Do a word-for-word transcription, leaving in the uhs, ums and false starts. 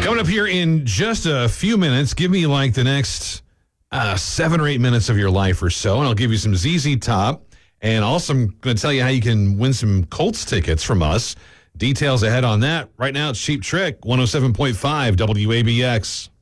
Coming up here in just a few minutes, give me like the next uh, seven or eight minutes of your life or so, and I'll give you some Z Z Top. And also, I'm going to tell you how you can win some Colts tickets from us. Details ahead on that. Right now, it's Cheap Trick, one oh seven point five W A B X.